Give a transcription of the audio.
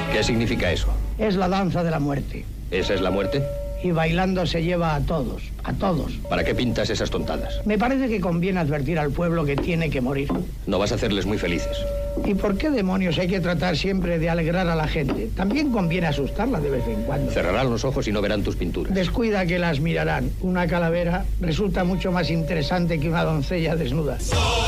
¿Qué significa eso? Es la danza de la muerte. ¿Esa es la muerte? Y bailando se lleva a todos, a todos. ¿Para qué pintas esas tontadas? Me parece que conviene advertir al pueblo que tiene que morir. No vas a hacerles muy felices. ¿Y por qué demonios hay que tratar siempre de alegrar a la gente? También conviene asustarla de vez en cuando. Cerrarán los ojos y no verán tus pinturas. Descuida que las mirarán. Una calavera resulta mucho más interesante que una doncella desnuda.